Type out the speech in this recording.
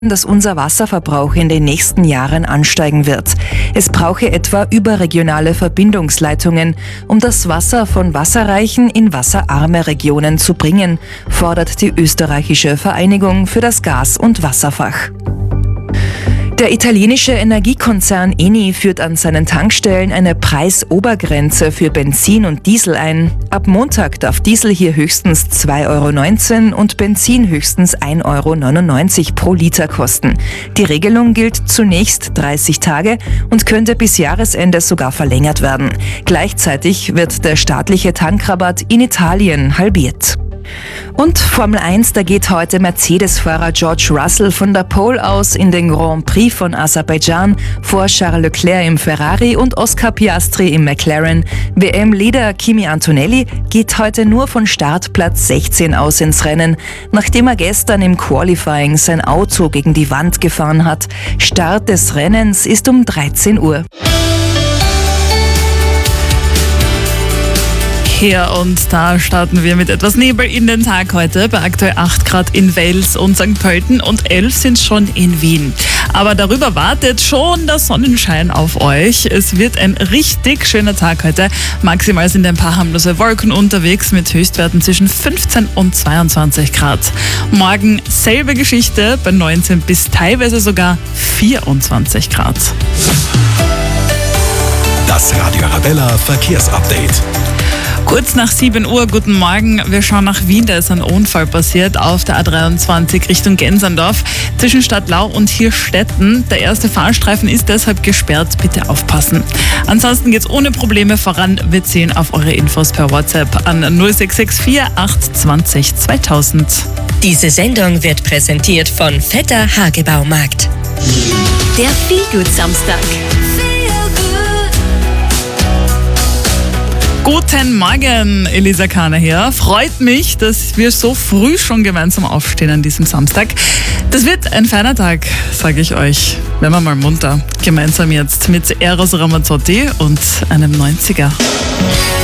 dass unser Wasserverbrauch in den nächsten Jahren ansteigen wird. Es brauche etwa überregionale Verbindungsleitungen, um das Wasser von wasserreichen in wasserarme Regionen zu bringen, fordert die österreichische Vereinigung für das Gas- und Wasserfach. Der italienische Energiekonzern Eni führt an seinen Tankstellen eine Preisobergrenze für Benzin und Diesel ein. Ab Montag darf Diesel hier höchstens 2,19 € und Benzin höchstens 1,99 € pro Liter kosten. Die Regelung gilt zunächst 30 Tage und könnte bis Jahresende sogar verlängert werden. Gleichzeitig wird der staatliche Tankrabatt in Italien halbiert. Und Formel 1, da geht heute Mercedes-Fahrer George Russell von der Pole aus in den Grand Prix von Aserbaidschan vor Charles Leclerc im Ferrari und Oscar Piastri im McLaren. WM-Leader Kimi Antonelli geht heute nur von Startplatz 16 aus ins Rennen, nachdem er gestern im Qualifying sein Auto gegen die Wand gefahren hat. Start des Rennens ist um 13 Uhr. Und da starten wir mit etwas Nebel in den Tag heute. Bei aktuell 8 Grad in Wels und St. Pölten und 11 sind schon in Wien. Aber darüber wartet schon der Sonnenschein auf euch. Es wird ein richtig schöner Tag heute. Maximal sind ein paar harmlose Wolken unterwegs mit Höchstwerten zwischen 15 und 22 Grad. Morgen selbe Geschichte bei 19 bis teilweise sogar 24 Grad. Das Radio Arabella Verkehrsupdate. Kurz nach 7 Uhr, guten Morgen. Wir schauen nach Wien, da ist ein Unfall passiert auf der A23 Richtung Gensandorf zwischen Stadtlau und Hirstetten. Der erste Fahrstreifen ist deshalb gesperrt, bitte aufpassen. Ansonsten geht's ohne Probleme voran. Wir zählen auf eure Infos per WhatsApp an 0664 820 2000. Diese Sendung wird präsentiert von Vetter Hagebaumarkt. Der Feelgood-Samstag. Guten Morgen, Elisa Kahner hier. Freut mich, dass wir so früh schon gemeinsam aufstehen an diesem Samstag. Das wird ein feiner Tag, sage ich euch. Werden wir mal munter. Gemeinsam jetzt mit Eros Ramazzotti und einem 90er.